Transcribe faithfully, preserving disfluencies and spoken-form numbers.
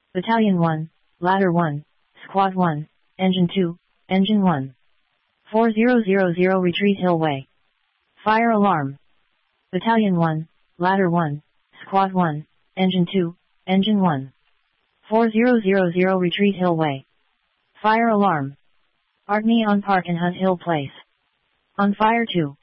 Battalion one, Ladder one, Squad one, Engine two, Engine one. four zero zero zero Retreat Hill Way. Fire alarm. Battalion one, Ladder one, Squad one, Engine two, Engine one. four zero zero zero Retreat Hill Way. Fire alarm. Art Neon Park in Hunt Hill Place. On fire two.